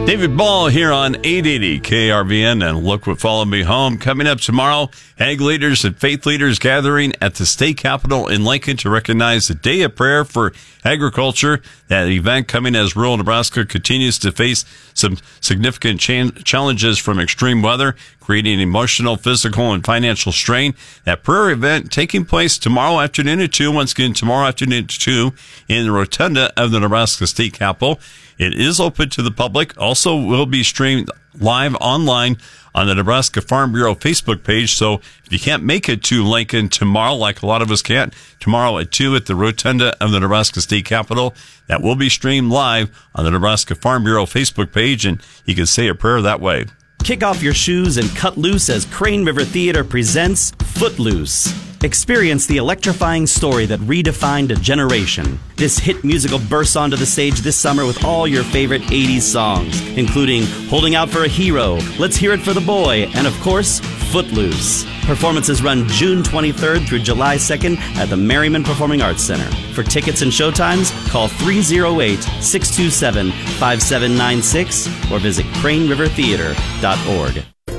David Ball here on 880 KRVN, and look what followed me home. Coming up tomorrow, ag leaders and faith leaders gathering at the state capitol in Lincoln to recognize the Day of Prayer for Agriculture. That event coming as rural Nebraska continues to face some significant challenges from extreme weather, creating emotional, physical, and financial strain. That prayer event taking place tomorrow afternoon at 2, once again tomorrow afternoon at 2 in the rotunda of the Nebraska State Capitol. It is open to the public. Also will be streamed live online on the Nebraska Farm Bureau Facebook page. So if you can't make it to Lincoln tomorrow, like a lot of us can't, tomorrow at 2 at the rotunda of the Nebraska State Capitol, that will be streamed live on the Nebraska Farm Bureau Facebook page, and you can say a prayer that way. Kick off your shoes and cut loose as Crane River Theater presents Footloose. Experience the electrifying story that redefined a generation. This hit musical bursts onto the stage this summer with all your favorite 80s songs, including Holding Out for a Hero, Let's Hear It for the Boy, and of course, Footloose. Performances run June 23rd through July 2nd at the Merriman Performing Arts Center. For tickets and showtimes, call 308-627-5796 or visit cranerivertheater.org.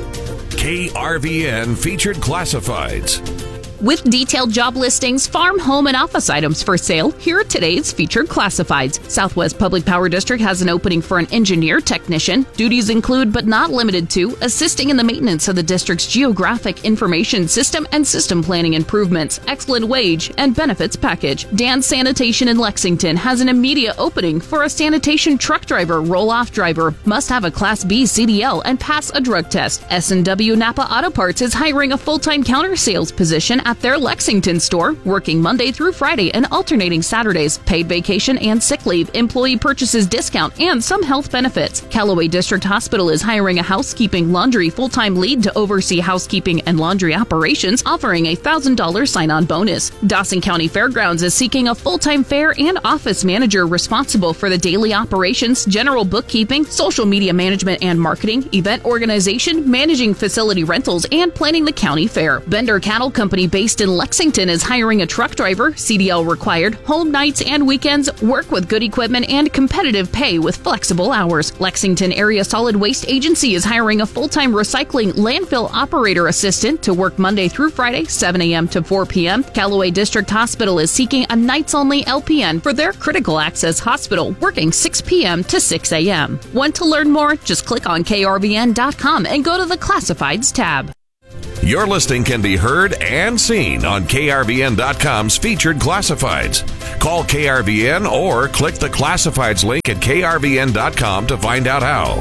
KRVN featured classifieds. With detailed job listings, farm, home, and office items for sale, here are today's featured classifieds. Southwest Public Power District has an opening for an engineer technician. Duties include, but not limited to, assisting in the maintenance of the district's geographic information system and system planning improvements, excellent wage, and benefits package. Dan Sanitation in Lexington has an immediate opening for a sanitation truck driver, roll-off driver, must have a Class B CDL and pass a drug test. S&W Napa Auto Parts is hiring a full-time counter sales position at their Lexington store, working Monday through Friday and alternating Saturdays. Paid vacation and sick leave, employee purchases discount, and some health benefits. Callaway District Hospital is hiring a housekeeping laundry full-time lead to oversee housekeeping and laundry operations, offering a $1,000 sign-on bonus. Dawson County Fairgrounds is seeking a full-time fair and office manager responsible for the daily operations, general bookkeeping, social media management and marketing, event organization, managing facility rentals, and planning the county fair. Bender Cattle Company based in Lexington is hiring a truck driver, CDL required, home nights and weekends, work with good equipment and competitive pay with flexible hours. Lexington Area Solid Waste Agency is hiring a full-time recycling landfill operator assistant to work Monday through Friday, 7 a.m. to 4 p.m. Callaway District Hospital is seeking a nights-only LPN for their critical access hospital, working 6 p.m. to 6 a.m. Want to learn more? Just click on krvn.com and go to the Classifieds tab. Your listing can be heard and seen on KRVN.com's featured classifieds. Call KRVN or click the classifieds link at KRVN.com to find out how.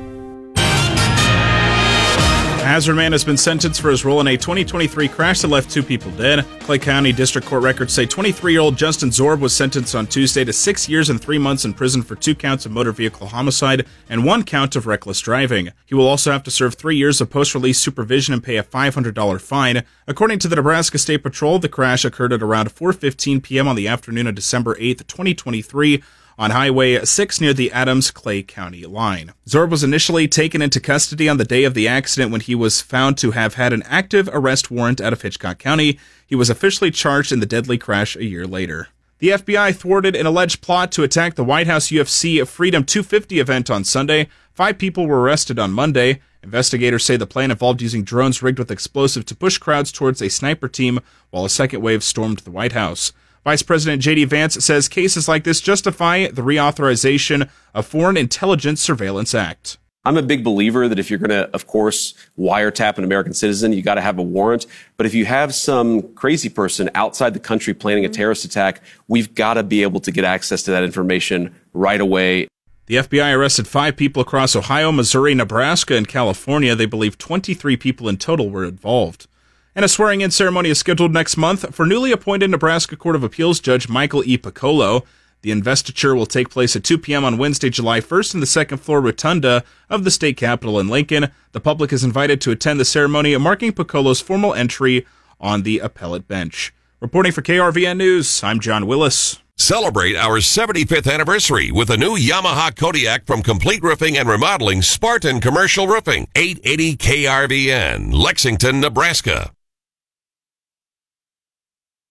A Hazard man has been sentenced for his role in a 2023 crash that left 2 people dead. Clay County District Court records say 23-year-old Justin Zorb was sentenced on Tuesday to 6 years and 3 months in prison for 2 counts of motor vehicle homicide and 1 count of reckless driving. He will also have to serve 3 years of post-release supervision and pay a $500 fine. According to the Nebraska State Patrol, the crash occurred at around 4:15 p.m. on the afternoon of December 8th, 2023, on Highway 6 near the Adams-Clay County line. Zorb was initially taken into custody on the day of the accident when he was found to have had an active arrest warrant out of Hitchcock County. He was officially charged in the deadly crash a year later. The FBI thwarted an alleged plot to attack the White House UFC Freedom 250 event on Sunday. 5 people were arrested on Monday. Investigators say the plan involved using drones rigged with explosives to push crowds towards a sniper team while a second wave stormed the White House. Vice President J.D. Vance says cases like this justify the reauthorization of Foreign Intelligence Surveillance Act. I'm a big believer that if you're going to, of course, wiretap an American citizen, you got to have a warrant. But if you have some crazy person outside the country planning a terrorist attack, we've got to be able to get access to that information right away. The FBI arrested 5 people across Ohio, Missouri, Nebraska, and California. They believe 23 people in total were involved. And a swearing-in ceremony is scheduled next month for newly appointed Nebraska Court of Appeals Judge Michael E. Piccolo. The investiture will take place at 2 p.m. on Wednesday, July 1st in the second-floor rotunda of the state capitol in Lincoln. The public is invited to attend the ceremony, marking Piccolo's formal entry on the appellate bench. Reporting for KRVN News, I'm John Willis. Celebrate our 75th anniversary with a new Yamaha Kodiak from Complete Roofing and Remodeling Spartan Commercial Roofing. 880 KRVN, Lexington, Nebraska.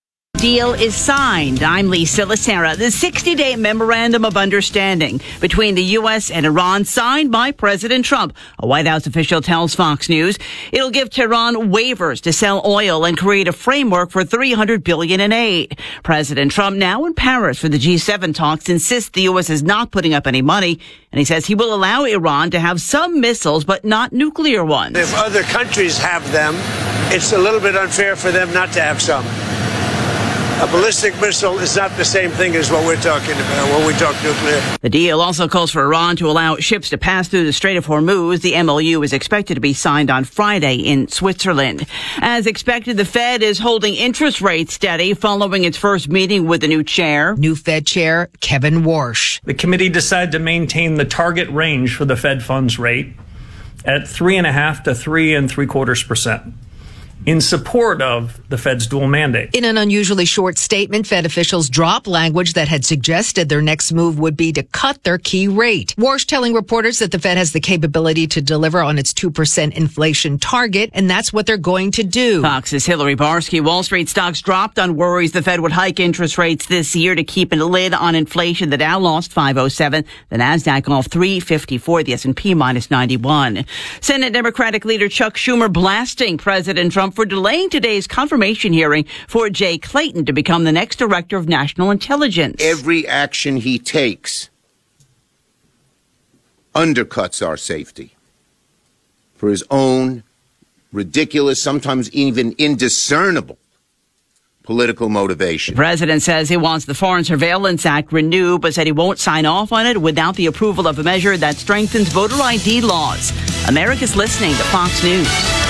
deal is signed. I'm Lee Silasera. The 60-day memorandum of understanding between the U.S. and Iran signed by President Trump. A White House official tells Fox News it'll give Tehran waivers to sell oil and create a framework for $300 billion in aid. President Trump, now in Paris for the G7 talks, insists the U.S. is not putting up any money, and he says he will allow Iran to have some missiles but not nuclear ones. If other countries have them, it's a little bit unfair for them not to have some. A ballistic missile is not the same thing as what we're talking about when we talk nuclear. The deal also calls for Iran to allow ships to pass through the Strait of Hormuz. The MOU is expected to be signed on Friday in Switzerland. As expected, the Fed is holding interest rates steady following its first meeting with the new chair. New Fed Chair Kevin Warsh. The committee decided to maintain the target range for the Fed funds rate at 3.5% to 3.75%. in support of the Fed's dual mandate. In an unusually short statement, Fed officials dropped language that had suggested their next move would be to cut their key rate. Warsh telling reporters that the Fed has the capability to deliver on its 2% inflation target, and that's what they're going to do. Fox's Hillary Barsky. Wall Street stocks dropped on worries the Fed would hike interest rates this year to keep a lid on inflation. The Dow lost 507, the Nasdaq off 354, the S&P minus 91. Senate Democratic leader Chuck Schumer blasting President Trump for delaying today's confirmation hearing for Jay Clayton to become the next director of national intelligence. Every action he takes undercuts our safety for his own ridiculous, sometimes even indiscernible political motivation. The president says he wants the Foreign Surveillance Act renewed, but said he won't sign off on it without the approval of a measure that strengthens voter ID laws. America's listening to Fox News.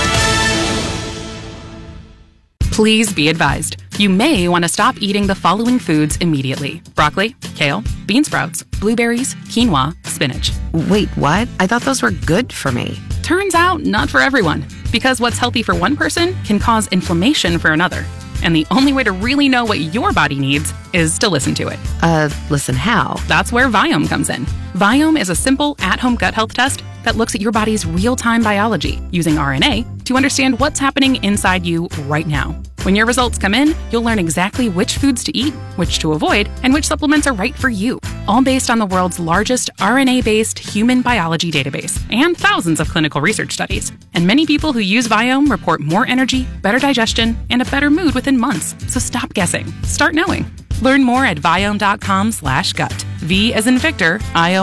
Please be advised, you may want to stop eating the following foods immediately. Broccoli, kale, bean sprouts, blueberries, quinoa, spinach. Wait, what? I thought those were good for me. Turns out, not for everyone. Because what's healthy for one person can cause inflammation for another. And the only way to really know what your body needs is to listen to it. Listen how? That's where Viome comes in. Viome is a simple, at-home gut health test that looks at your body's real-time biology using RNA to understand what's happening inside you right now. When your results come in, you'll learn exactly which foods to eat, which to avoid, and which supplements are right for you. All based on the world's largest RNA-based human biology database and thousands of clinical research studies. And many people who use Viome report more energy, better digestion, and a better mood within months. So stop guessing. Start knowing. Learn more at Viome.com/gut. V as in Victor,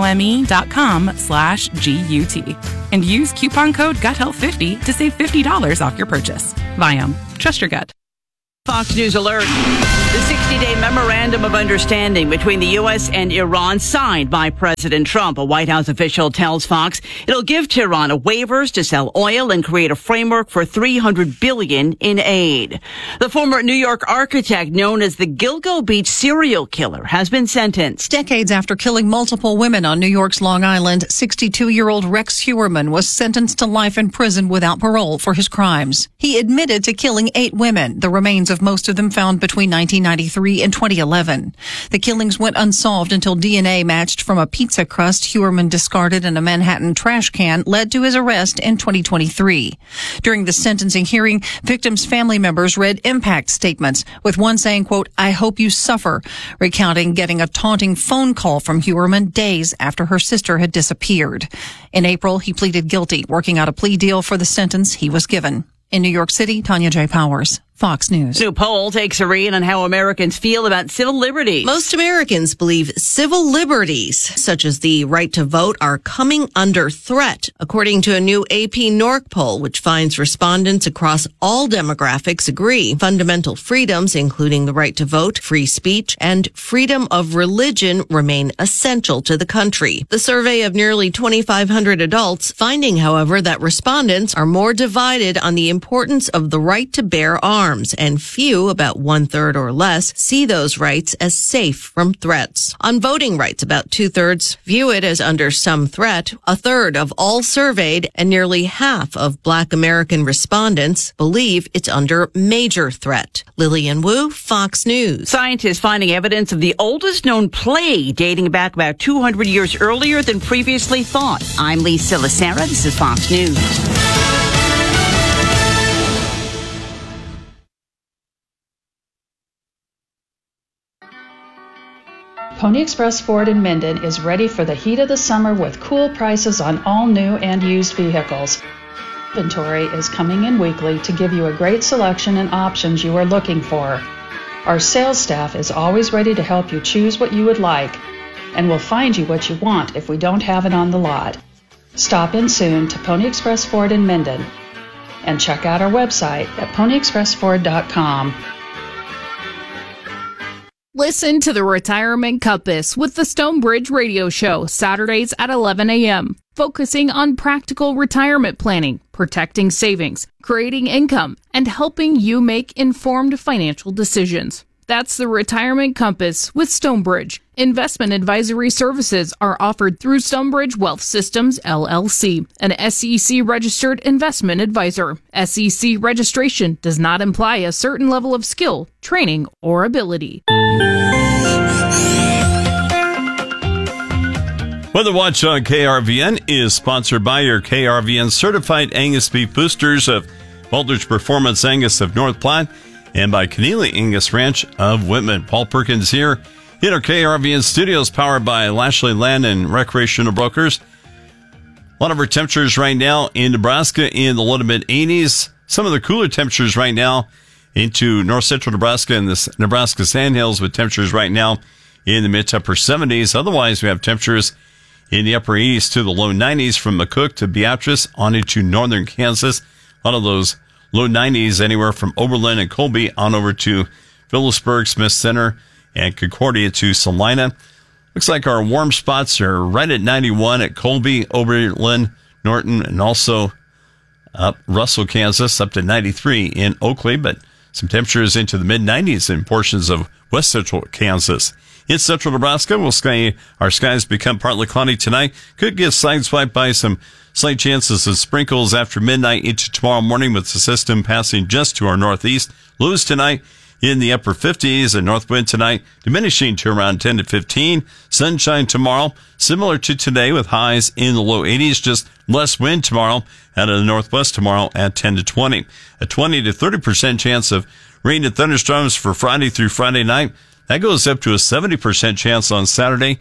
IOME.com/GUT. And use coupon code GUTHEALTH50 to save $50 off your purchase. Viome. Trust your gut. Fox News Alert. The 60-day memorandum of understanding between the U.S. and Iran signed by President Trump. A White House official tells Fox it'll give Tehran waivers to sell oil and create a framework for $300 billion in aid. The former New York architect known as the Gilgo Beach serial killer has been sentenced. Decades after killing multiple women on New York's Long Island, 62-year-old Rex Heuermann was sentenced to life in prison without parole for his crimes. He admitted to killing 8 women, the remains of most of them found between 1993 and 2011. The killings went unsolved until DNA matched from a pizza crust Heuermann discarded in a Manhattan trash can led to his arrest in 2023. During the sentencing hearing, victims' family members read impact statements, with one saying, quote, "I hope you suffer," recounting getting a taunting phone call from Heuermann days after her sister had disappeared. In April, he pleaded guilty, working out a plea deal for the sentence he was given. In New York City, Tanya J. Powers, Fox News. New poll takes a read on how Americans feel about civil liberties. Most Americans believe civil liberties, such as the right to vote, are coming under threat, according to a new AP NORC poll, which finds respondents across all demographics agree. Fundamental freedoms, including the right to vote, free speech, and freedom of religion, remain essential to the country. The survey of nearly 2,500 adults, finding, however, that respondents are more divided on the importance of the right to bear arms, and few, about 1/3 or less, see those rights as safe from threats. On voting rights, about 2/3 view it as under some threat. 1/3 of all surveyed and nearly half of Black American respondents believe it's under major threat. Lillian Wu, Fox News. Scientists finding evidence of the oldest known plague dating back about 200 years earlier than previously thought. I'm Lee Silasera. This is Fox News. Pony Express Ford in Minden is ready for the heat of the summer with cool prices on all new and used vehicles. Inventory is coming in weekly to give you a great selection and options you are looking for. Our sales staff is always ready to help you choose what you would like, and will find you what you want if we don't have it on the lot. Stop in soon to Pony Express Ford in Minden and check out our website at ponyexpressford.com. Listen to the Retirement Compass with the Stonebridge Radio Show, Saturdays at 11 a.m., focusing on practical retirement planning, protecting savings, creating income, and helping you make informed financial decisions. That's the Retirement Compass with Stonebridge. Investment advisory services are offered through Stonebridge Wealth Systems, LLC, an SEC-registered investment advisor. SEC registration does not imply a certain level of skill, training, or ability. Weather Watch on KRVN is sponsored by your KRVN certified Angus beef boosters of Baldrige Performance Angus of North Platte and by Keneally Angus Ranch of Whitman. Paul Perkins here in our KRVN studios, powered by Lashley Land and Recreational Brokers. A lot of our temperatures right now in Nebraska in the low to mid 80s. Some of the cooler temperatures right now into north central Nebraska and the Nebraska Sandhills with temperatures right now in the mid to upper 70s. Otherwise, we have temperatures in the upper 80s to the low 90s from McCook to Beatrice on into northern Kansas. A lot of those low 90s anywhere from Oberlin and Colby on over to Phillipsburg, Smith Center, and Concordia to Salina. Looks like our warm spots are right at 91 at Colby, Oberlin, Norton, and also up Russell, Kansas, up to 93 in Oakley, but some temperatures into the mid-90s in portions of west central Kansas. In central Nebraska, our skies become partly cloudy tonight. Could get sideswiped by some slight chances of sprinkles after midnight into tomorrow morning with the system passing just to our northeast. Lows tonight in the upper 50s and north wind tonight diminishing to around 10 to 15. Sunshine tomorrow, similar to today with highs in the low 80s, just less wind tomorrow out of the northwest tomorrow at 10 to 20. A 20 to 30% chance of rain and thunderstorms for Friday through Friday night. That goes up to a 70% chance on Saturday,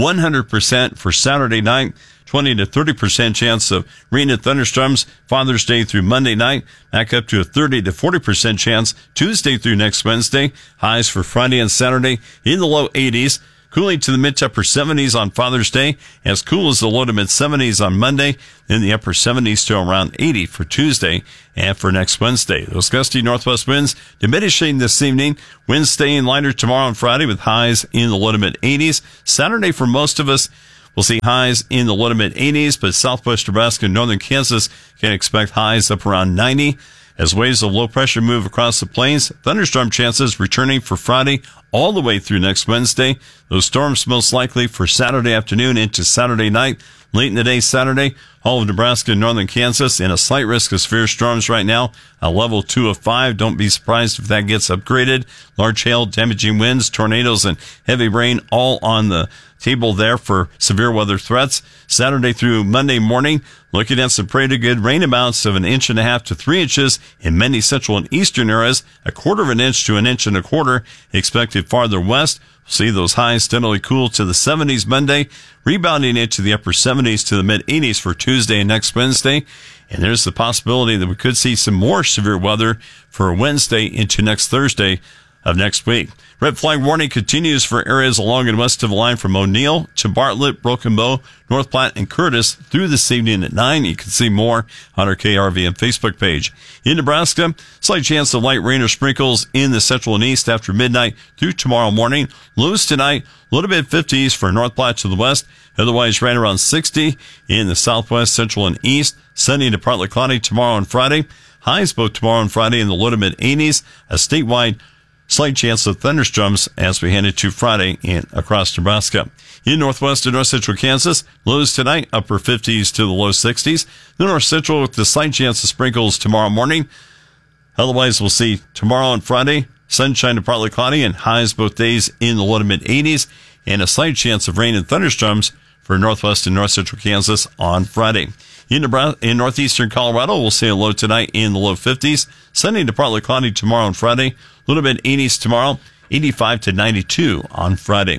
100% for Saturday night, 20 to 30% chance of rain and thunderstorms Father's Day through Monday night, back up to a 30 to 40% chance Tuesday through next Wednesday. Highs for Friday and Saturday in the low 80s. Cooling to the mid to upper 70s on Father's Day, as cool as the low to mid 70s on Monday, in the upper 70s to around 80 for Tuesday and for next Wednesday. Those gusty northwest winds diminishing this evening. Winds staying lighter tomorrow and Friday with highs in the low to mid 80s. Saturday for most of us, we'll see highs in the low to mid 80s, but southwest Nebraska and northern Kansas can expect highs up around 90. As waves of low pressure move across the plains, thunderstorm chances returning for Friday all the way through next Wednesday. Those storms most likely for Saturday afternoon into Saturday night. Late in the day Saturday, all of Nebraska and northern Kansas in a slight risk of severe storms right now. A level 2 of 5. Don't be surprised if that gets upgraded. Large hail, damaging winds, tornadoes, and heavy rain all on the table there for severe weather threats. Saturday through Monday morning, looking at some pretty good rain amounts of 1.5 inches to 3 inches in many central and eastern areas. 1/4 inch to 1.25 inches expected farther west. See those highs steadily cool to the 70s Monday, rebounding into the upper 70s to the mid 80s for Tuesday and next Wednesday. And there's the possibility that we could see some more severe weather for Wednesday into next Thursday of next week. Red flag warning continues for areas along and west of the line from O'Neill to Bartlett, Broken Bow, North Platte, and Curtis through this evening at 9. You can see more on our KRVN Facebook page. In Nebraska, slight chance of light rain or sprinkles in the central and east after midnight through tomorrow morning. Lows tonight, a little bit 50s for North Platte to the west. Otherwise, right around 60 in the southwest, central, and east. Sunny to partly cloudy tomorrow and Friday. Highs both tomorrow and Friday in the low to mid 80s. A statewide slight chance of thunderstorms as we head into Friday across Nebraska. In northwest and north central Kansas, lows tonight, upper 50s to the low 60s. The north central with the slight chance of sprinkles tomorrow morning. Otherwise, we'll see tomorrow and Friday, sunshine to partly cloudy and highs both days in the low to mid 80s and a slight chance of rain and thunderstorms for northwest and north central Kansas on Friday. In northeastern Colorado, we'll see a low tonight in the low 50s. Sunny to partly cloudy tomorrow and Friday. A little bit 80s tomorrow. 85 to 92 on Friday.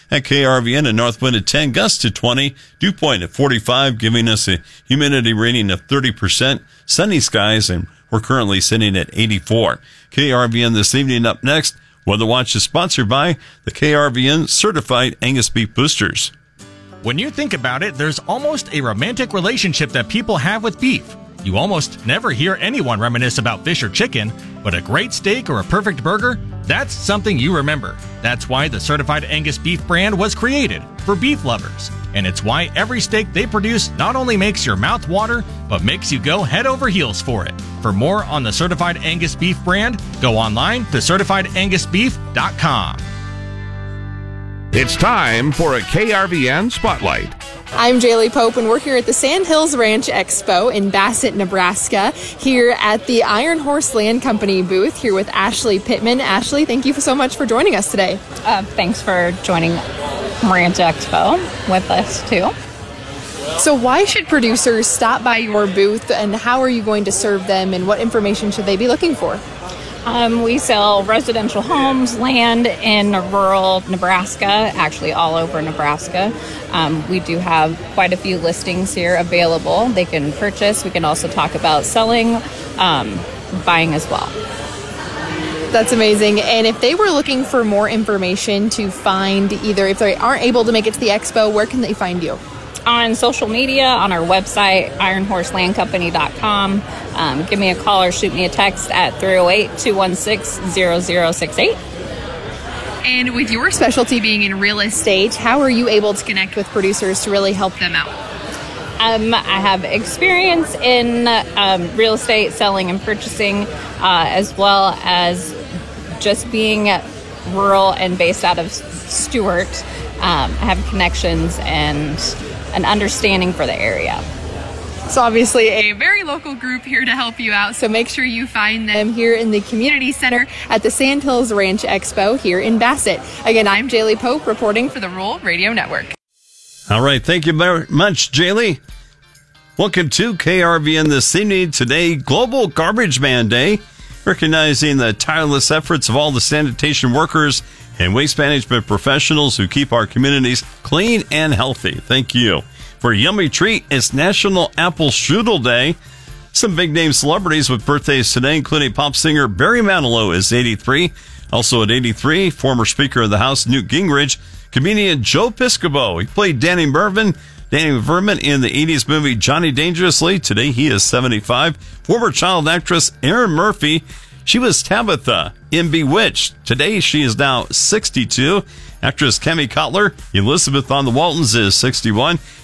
At KRVN, a north wind at 10, gusts to 20, dew point at 45, giving us a humidity rating of 30%, sunny skies, and we're currently sitting at 84. KRVN this evening. Up next, Weather Watch is sponsored by the KRVN Certified Angus Beef Boosters. When you think about it, there's almost a romantic relationship that people have with beef. You almost never hear anyone reminisce about fish or chicken, but a great steak or a perfect burger, that's something you remember. That's why the Certified Angus Beef brand was created, for beef lovers. And it's why every steak they produce not only makes your mouth water, but makes you go head over heels for it. For more on the Certified Angus Beef brand, go online to CertifiedAngusBeef.com. It's time for a KRVN Spotlight. I'm Jaylee Pope, and we're here at the Sandhills Ranch Expo in Bassett, Nebraska, here at the Iron Horse Land Company booth, here with Ashley Pittman. Ashley, thank you so much for joining us today. Thanks for joining Ranch Expo with us, too. So why should producers stop by your booth, and how are you going to serve them, and what information should they be looking for? We sell residential homes, land in rural Nebraska, actually all over Nebraska. We do have quite a few listings here available. They can purchase. We can also talk about selling, buying as well. That's amazing. And if they were looking for more information to find, either if they aren't able to make it to the expo, where can they find you? On social media, on our website, ironhorselandcompany.com. Give me a call or shoot me a text at 308-216-0068. And with your specialty being in real estate, how are you able to connect with producers to really help them out? I have experience in real estate, selling and purchasing, as well as just being rural and based out of Stuart. I have connections and an understanding for the area. So obviously a very local group here to help you out, so make sure you find them here in the community center at the Sandhills Ranch Expo here in Bassett. Again, I'm Jaylee Pope reporting for the Rural Radio Network. All right, thank you very much, Jaylee. Welcome to KRVN this evening. Today, Global Garbage Man Day, recognizing the tireless efforts of all the sanitation workers and waste management professionals who keep our communities clean and healthy. Thank you. For a yummy treat, it's National Apple Strudel Day. Some big-name celebrities with birthdays today, including pop singer Barry Manilow is 83. Also at 83, former Speaker of the House Newt Gingrich, comedian Joe Piscopo. He played Danny Mervyn in the 80s movie Johnny Dangerously. Today he is 75. Former child actress Erin Murphy. She was Tabitha in Bewitched. Today she is now 62. Actress Kemi Cutler, Elizabeth on the Waltons, is 61.